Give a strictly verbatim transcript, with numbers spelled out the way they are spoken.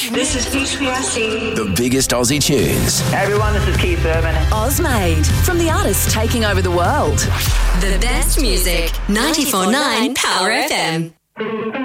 This is H P R C. The biggest Aussie tunes. Hey everyone, this is Keith Urban. Ozmade, from the artists taking over the world. The best music, ninety-four point nine Power F M.